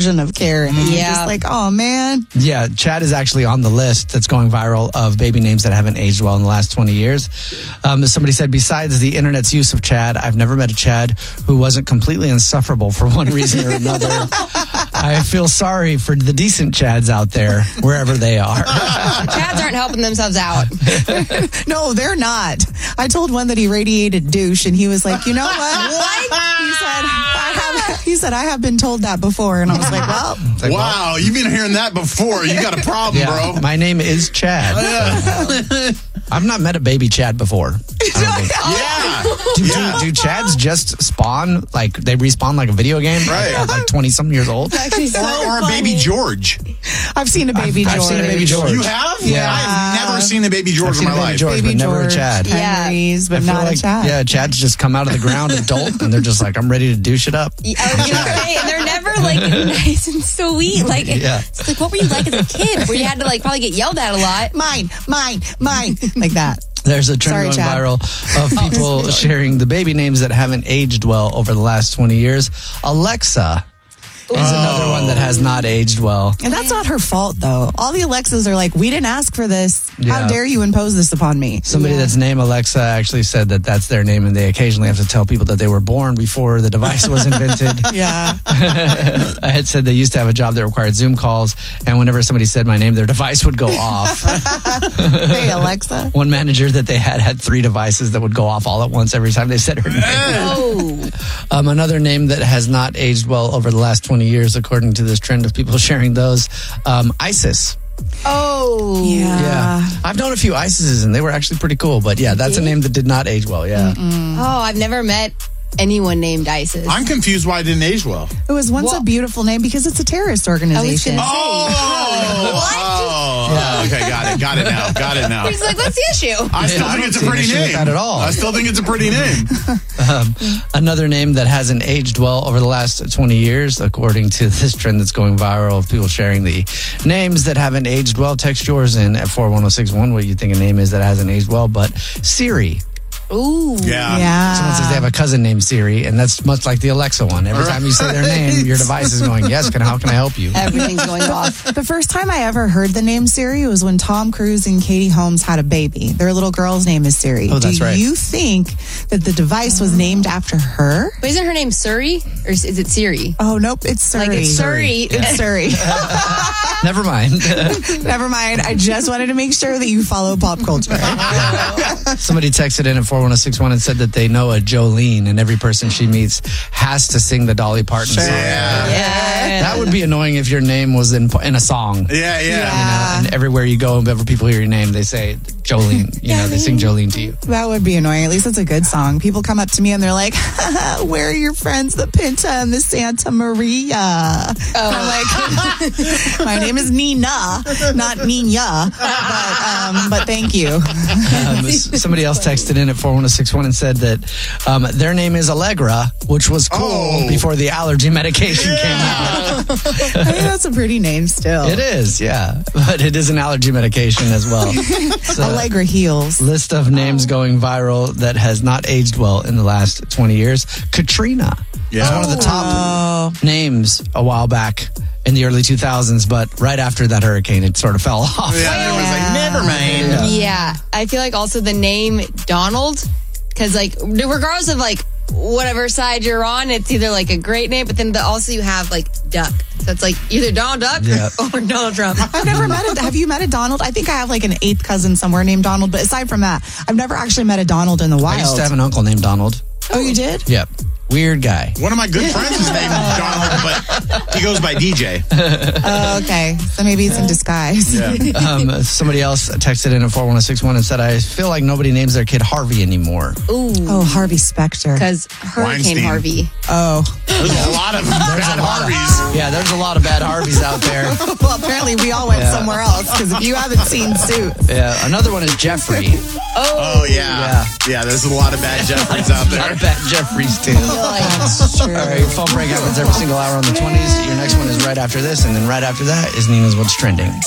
version of Karen. And you're just like, oh, man. Yeah, Chad is actually on the list that's going viral of baby names that haven't aged well in the last 20 years. Somebody said, besides the internet's use of Chad, I've never met a Chad who wasn't completely insufferable for one reason or another. I feel sorry for the decent Chads out there, wherever they are. Chads aren't helping themselves out. No, they're not. I told one that he radiated douche, and he was like, you know what? He said, I have been told that before. And I was like, well. Wow, you've been hearing that before. You got a problem, bro. My name is Chad. I've not met a baby Chad before. Do Chads just spawn, like they respawn like a video game? Right. At like 20-something years old? Or a baby George. I've seen a baby George. I've seen a baby George. You have? Yeah. I've never seen a baby George in my life. George, baby but never George, a Chad. Henry's, but not a Chad. Yeah, Chads just come out of the ground adult, and they're just like, I'm ready to douche it up. I was gonna say, and they're never like nice and sweet. Like, it's like, what were you like as a kid? Where you had to like probably get yelled at a lot. Mine, like that. There's a trend going viral of people sharing the baby names that haven't aged well over the last 20 years. Alexa is another one that has not aged well. And that's not her fault, though. All the Alexas are like, we didn't ask for this. How dare you impose this upon me? Somebody that's named Alexa actually said that that's their name, and they occasionally have to tell people that they were born before the device was invented. I had said they used to have a job that required Zoom calls, and whenever somebody said my name, their device would go off. Hey, Alexa. One manager that they had 3 devices that would go off all at once every time they said her name. Another name that has not aged well over the last 20 years, according to this trend of people sharing those, ISIS. Yeah. I've known a few ISISes, and they were actually pretty cool. But yeah, that's a name that did not age well. Yeah. Oh, I've never met anyone named ISIS. I'm confused why it didn't age well. It was once a beautiful name because it's a terrorist organization. Okay, got it now. He's like, what's the issue? I still think it's a pretty name. That at all. I still think it's a pretty name. Another name that hasn't aged well over the last 20 years, according to this trend that's going viral of people sharing the names that haven't aged well. Text yours in at 41061 what you think a name is that hasn't aged well. But Siri. Ooh. Yeah. Someone says they have a cousin named Siri, and that's much like the Alexa one. Every time you say their name, your device is going, yes, how can I help you? Everything's going off. The first time I ever heard the name Siri was when Tom Cruise and Katie Holmes had a baby. Their little girl's name is Siri. Oh, that's right. Do you think that the device was named after her? But isn't her name Suri? Or is it Siri? Oh, nope, it's Suri. Like it's Suri. It's Suri. Never mind. Never mind. I just wanted to make sure that you follow pop culture. Somebody texted in at 41061 and said that they know a Jolene, and every person she meets has to sing the Dolly Parton song. That would be annoying if your name was in a song. Yeah. You know, and everywhere you go, whenever people hear your name, they say Jolene. You know, they sing Jolene to you. That would be annoying. At least it's a good song. People come up to me and they're like, where are your friends, the Pinta and the Santa Maria? I'm like, my name is Nina, not Nina. But thank you. Somebody else texted in at 41061 and said that their name is Allegra, which was cool before the allergy medication came out. I think that's a pretty name still. It is, yeah. But it is an allergy medication as well. So, Allegra heals. List of names going viral that has not aged well in the last 20 years. Katrina was one of the top names a while back in the early 2000s, but right after that hurricane, it sort of fell off. Yeah, it was like, never mind. Yeah. I feel like also the name Donald, because like, regardless of like whatever side you're on, it's either like a great name, but then also you have like Duck. So it's like either Donald Duck or Donald Trump. I've never met have you met a Donald? I think I have like an 8th cousin somewhere named Donald, but aside from that, I've never actually met a Donald in the wild. I used to have an uncle named Donald. Oh, you did? Yep. Weird guy. One of my good friends is named Donald, but he goes by DJ. Oh, okay. So maybe it's in disguise. Yeah. Somebody else texted in at 41061 and said, I feel like nobody names their kid Harvey anymore. Ooh. Oh, Harvey Specter. Because Hurricane Weinstein. Harvey. Oh. There's a lot of bad Harveys. Yeah, there's a lot of bad Harveys out there. Well, apparently we all went somewhere else, because if you haven't seen Suits. Yeah, another one is Jeffrey. Oh, yeah. Yeah, there's a lot of bad Jeffreys out A lot there. of bad Jeffreys, too. That's true. All right, your phone break happens every single hour on the 20s. Your next one is right after this, and then right after that is Nina's What's Trending.